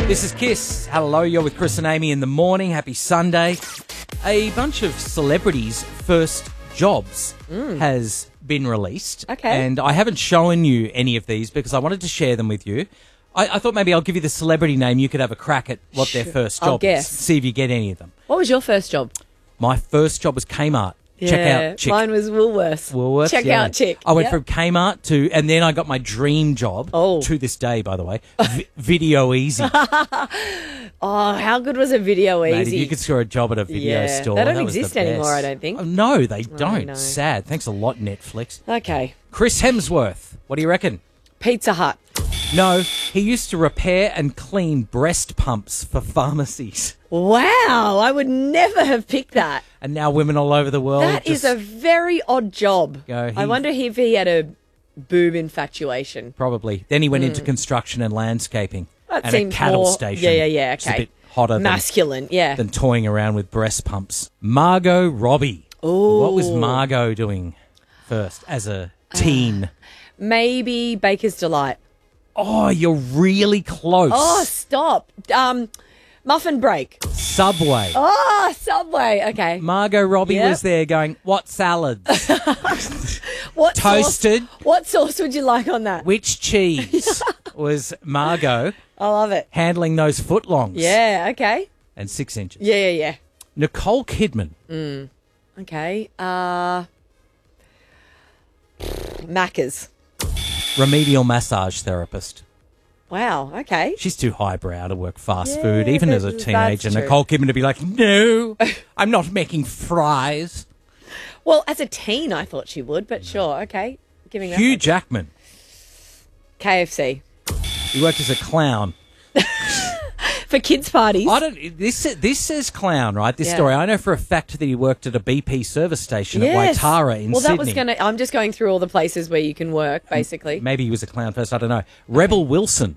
This is Kiss. Hello, you're with Chris and Amy in the morning. Happy Sunday. A bunch of celebrities' first jobs has been released. Okay. And I haven't shown you any of these because I wanted to share them with you. I thought maybe I'll give you the celebrity name. You could have a crack at what their first I'll job guess. is. See if you get any of them. What was your first job? My first job was Kmart. Check out chick. Mine was Woolworths. Woolworths, Check yeah. out chick. I went Yep. from Kmart to, and then I got my dream job. Oh. To this day, by the way, Video Easy. Oh, how good was a Video Mate, Easy? if you could score a job at a video Yeah. store, They don't that was the exist anymore, best. I don't think. Oh, no, they don't. no. Sad. Thanks a lot, Netflix. Okay. Chris Hemsworth. What do you reckon? Pizza Hut. No, he used to repair and clean breast pumps for pharmacies. Wow, I would never have picked that. And now women all over the world That is a very odd job. Go, I wonder if he had a boob infatuation. Probably. Then he went into construction and landscaping. That and seems a cattle more, station. Yeah, It's a okay. bit hotter Masculine, yeah. than toying around with breast pumps. Margot Robbie. Ooh. What was Margot doing first as a teen? Maybe Baker's Delight. Oh, you're really close. Oh, stop. Muffin Break. Subway. Oh, Subway. Okay. Margot Robbie Yep. was there going, what salads? What Toasted. Sauce, what sauce would you like on that? Which cheese? Was Margot I love it. handling those footlongs? Yeah, okay. And 6 inches. Yeah. Nicole Kidman. Okay. Macca's. Remedial massage therapist. Wow, okay. She's too highbrow to work fast Yeah, food, even as a that's teenager. true. Nicole Kidman to be like, no, I'm not making fries. Well, as a teen, I thought she would, but sure, okay. Giving that Hugh one. Jackman. KFC. He worked as a clown. For kids' parties. I don't. This says clown, right? This Yeah. story. I know for a fact that he worked at a BP service station Yes. at Waitara in well, Sydney. that was going to... I'm just going through all the places where you can work, basically. Maybe he was a clown first. I don't know. Rebel Wilson.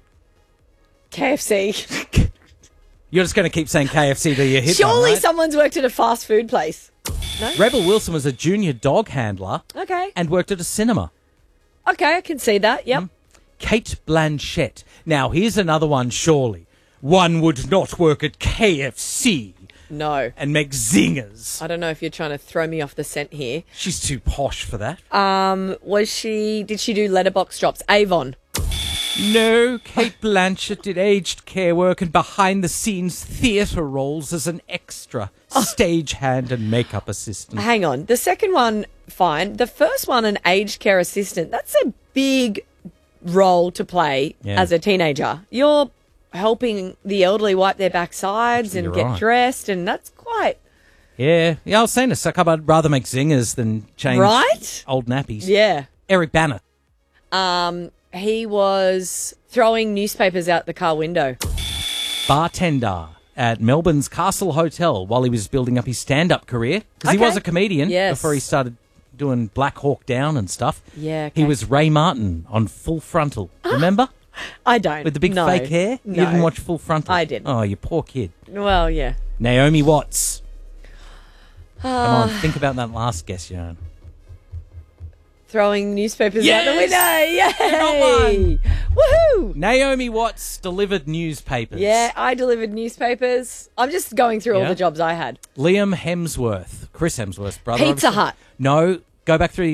KFC. You're just going to keep saying KFC till you hit Surely one, right? someone's worked at a fast food place. Rebel Wilson was a junior dog handler Okay. and worked at a cinema. Okay, I can see that. Yep. Kate Blanchett. Now, here's another one, surely. One would not work at KFC No. and make zingers. I don't know if you're trying to throw me off the scent here. She's too posh for that. Did she do letterbox drops? Avon. No, Kate Blanchett did aged care work and behind-the-scenes theatre roles as an extra, stagehand and makeup assistant. Hang on. The second one, fine. The first one, an aged care assistant. That's a big role to play Yeah. as a teenager. You're helping the elderly wipe their backsides and You're get right. dressed, and that's quite... Yeah, I was saying to Suck up, I'd rather make zingers than change Right? old nappies. Yeah. Eric Banner. He was throwing newspapers out the car window. Bartender at Melbourne's Castle Hotel while he was building up his stand-up career. Because he Okay. was a comedian Yes. before he started doing Black Hawk Down and stuff. Yeah, okay. He was Ray Martin on Full Frontal. Remember? I don't. With the big No. fake hair? No. You didn't watch Full Frontal? I didn't. Oh, you poor kid. Well, yeah. Naomi Watts. Come on, think about that last guess, Jan. Throwing newspapers out the Yes! window. Yay! got one. Woohoo! Naomi Watts delivered newspapers. Yeah, I delivered newspapers. I'm just going through all Yeah. the jobs I had. Liam Hemsworth. Chris Hemsworth's brother. Pizza obviously. Hut. No, go back through